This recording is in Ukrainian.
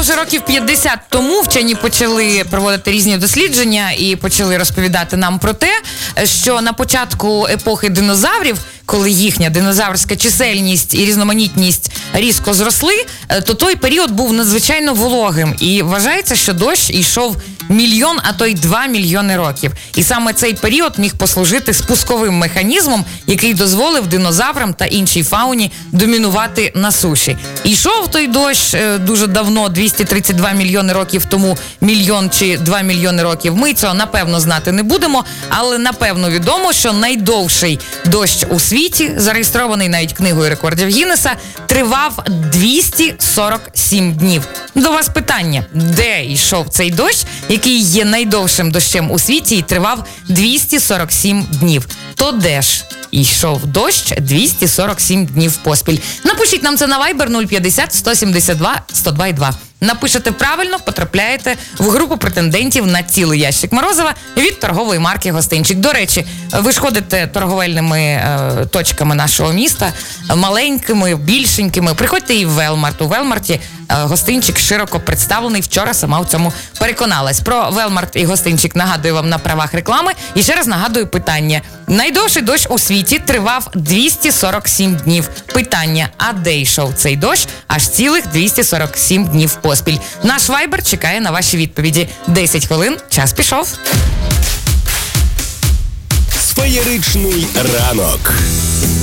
вже років 50 тому вчені почали проводити різні дослідження і почали розповідати нам про те, що на початку епохи динозаврів, коли їхня динозаврська чисельність і різноманітність різко зросли, то той період був надзвичайно вологим. І вважається, що дощ йшов 1 мільйон, а то й 2 мільйони років. І саме цей період міг послужити спусковим механізмом, який дозволив динозаврам та іншій фауні домінувати на суші. І йшов той дощ дуже давно, 232 мільйони років тому, 1 мільйон чи 2 мільйони років. Ми цього, напевно, знати не будемо, але, напевно, відомо, що найдовший дощ у світі, зареєстрований навіть книгою рекордів Гіннеса, тривав 247 днів. До вас питання, де йшов цей дощ, який є найдовшим дощем у світі і тривав 247 днів? То де ж йшов дощ 247 днів поспіль? Напишіть нам це на Viber 050 172 102,2. Напишете правильно, потрапляєте в групу претендентів на цілий ящик морозива від торгової марки «Гостинчик». До речі, ви ж ходите торговельними точками нашого міста, маленькими, більшенькими. Приходьте і в Велмарт. У Велмарті «Гостинчик» широко представлений. Вчора сама в цьому переконалась. Про Велмарт і «Гостинчик» нагадую вам на правах реклами. І ще раз нагадую питання. Найдовший дощ у світі тривав 247 днів. Питання, а де йшов цей дощ аж цілих 247 днів поспіль? Наш Вайбер чекає на ваші відповіді. 10 хвилин, час пішов. Феєричний ранок.